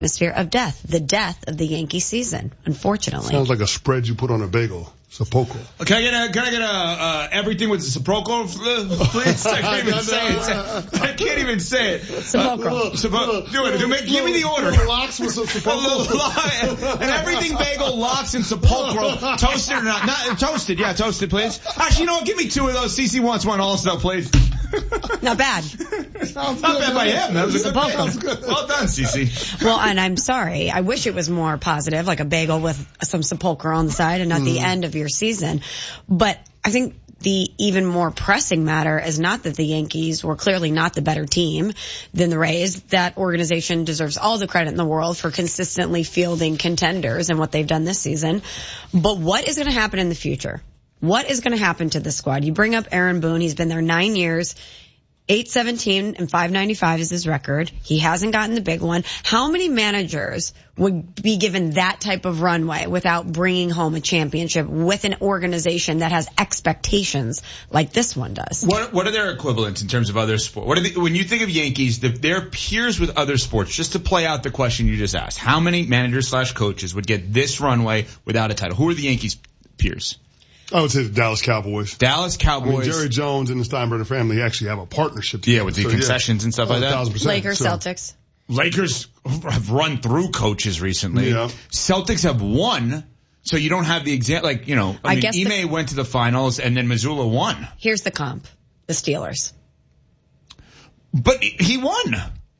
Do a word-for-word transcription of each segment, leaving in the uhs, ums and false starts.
atmosphere of death, the death of the Yankee season, unfortunately. Sounds like a spread you put on a bagel. Sepulchro. Can I get a, can I get a, uh, everything with the Sepulchro, please? I can't even say it. I can't even say it. Sepulchro. Uh, Sepul- do it. Do make, give me the order. Lox with some Sepulchro. And everything bagel, lox, and Sepulchro. Toasted or not? Not toasted. Yeah, toasted, please. Actually, you know what? Give me two of those. C C wants one also, please. Not bad. Not bad by him. That was a good thing. Well done, C C. Well, and I'm sorry. I wish it was more positive, like a bagel with some Sepulchro on the side and not mm. the end of your season. But I think the even more pressing matter is not that the Yankees were clearly not the better team than the Rays. That organization deserves all the credit in the world for consistently fielding contenders and what they've done this season. But what is going to happen in the future? What is going to happen to this squad? You bring up Aaron Boone. He's been there nine years. eight seventeen and five ninety-five is his record. He hasn't gotten the big one. How many managers would be given that type of runway without bringing home a championship with an organization that has expectations like this one does? What What are their equivalents in terms of other sports? What are the, when you think of Yankees, the, their peers with other sports, just to play out the question you just asked, how many managers slash coaches would get this runway without a title? Who are the Yankees' peers? I would say the Dallas Cowboys. Dallas Cowboys. I mean, Jerry Jones and the Steinbrenner family actually have a partnership together. Yeah, with the so, concessions yeah. and stuff oh, like that. Lakers, so. Celtics. Lakers have run through coaches recently. Yeah. Celtics have won, so you don't have the exact, like, you know, I, I mean, guess Ime the, went to the finals and then Missoula won. Here's the comp. The Steelers. But he won.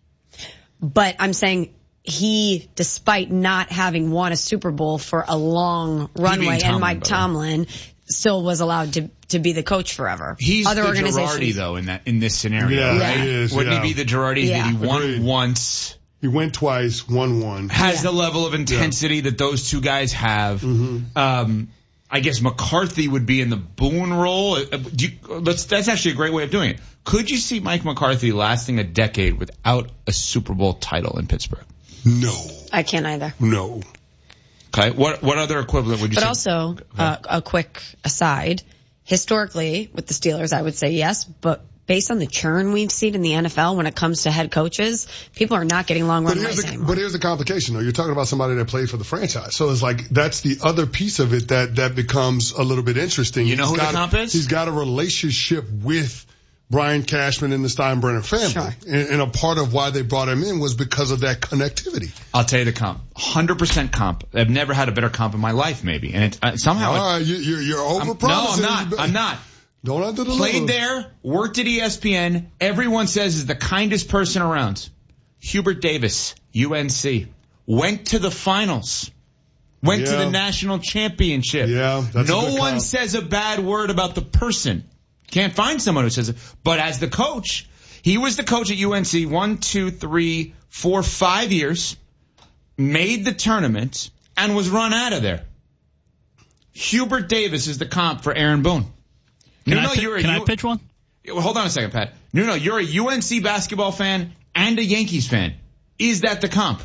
But I'm saying he, despite not having won a Super Bowl for a long runway, Tomlin, and Mike Tomlin still was allowed to to be the coach forever. He's Other the organizations, Girardi, though, in that in this scenario, yeah, right? He is, Wouldn't yeah. he be the Girardi yeah. that he won Agreed. once? He went twice, won one. Has yeah. the level of intensity yeah. that those two guys have. Mm-hmm. Um, I guess McCarthy would be in the Boone role. Do you, let's, that's actually a great way of doing it. Could you see Mike McCarthy lasting a decade without a Super Bowl title in Pittsburgh? No. I can't either. No. Okay. What what other equivalent would you but say? But also, uh, a quick aside, historically with the Steelers, I would say yes, but based on the churn we've seen in the N F L when it comes to head coaches, people are not getting long runways anymore. But here's the complication, though. You're talking about somebody that played for the franchise. So it's like, that's the other piece of it that, that becomes a little bit interesting. You know he's who got the comp a, is? He's got a relationship with Brian Cashman and the Steinbrenner family. Sure. And, and a part of why they brought him in was because of that connectivity. I'll tell you the comp. one hundred percent comp. I've never had a better comp in my life, maybe. And it, uh, somehow... All right, you, you're, you're over-promising. No, I'm not. I'm not. Don't have to deliver. Played there, worked at E S P N. Everyone says is the kindest person around. Hubert Davis, U N C. Went to the finals. Went yeah. to the national championship. Yeah, that's no a good one comp. says a bad word about the person. Can't find someone who says it. But as the coach, he was the coach at U N C one, two, three, four, five years. Made the tournament and was run out of there. Hubert Davis is the comp for Aaron Boone. Can, Nuno, I, pi- you're a can U- I pitch one? Well, hold on a second, Pat. Nuno, you're a U N C basketball fan and a Yankees fan. Is that the comp?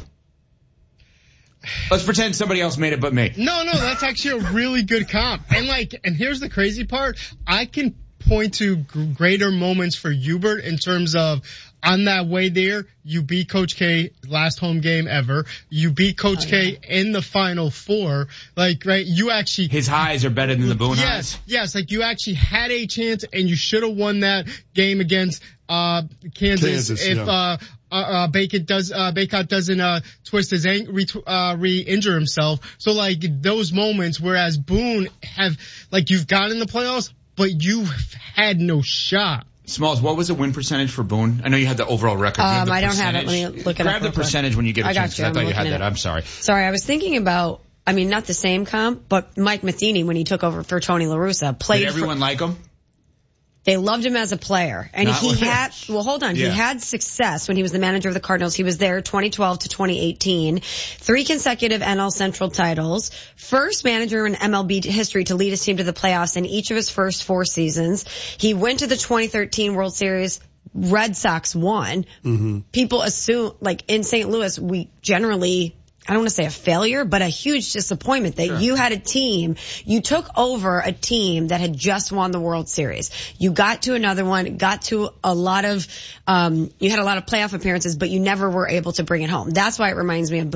Let's pretend somebody else made it but me. No, no, that's actually a really good comp. And like, and here's the crazy part. I can point to g- greater moments for Hubert in terms of on that way there, you beat Coach K last home game ever. You beat Coach oh, yeah. K in the Final Four. Like, right, you actually... His highs are better than the Boone yes, highs? Yes, like you actually had a chance and you should have won that game against uh Kansas, Kansas if yeah. uh uh, uh Baycott does uh Baycott doesn't uh twist his ankle re, uh re-injure himself. So like those moments, whereas Boone have like you've got in the playoffs, but you've had no shot. Smalls, what was the win percentage for Boone? I know you had the overall record. Um, the I don't have it. Let me look it Grab up. Grab the percentage quick. When you get a I chance. Got you. I thought I'm you had that. It. I'm sorry. Sorry, I was thinking about, I mean, not the same comp, but Mike Matheny when he took over for Tony La Russa played. Did everyone for, like him? They loved him as a player. And Not he like, had, well hold on, yeah. he had success when he was the manager of the Cardinals. He was there twenty twelve to twenty eighteen. Three consecutive N L Central titles. First manager in M L B history to lead his team to the playoffs in each of his first four seasons. He went to the twenty thirteen World Series. Red Sox won. Mm-hmm. People assume, like in Saint Louis, we generally I don't want to say a failure, but a huge disappointment that Sure. you had a team, you took over a team that had just won the World Series. You got to another one, got to a lot of, um, you had a lot of playoff appearances, but you never were able to bring it home. That's why it reminds me of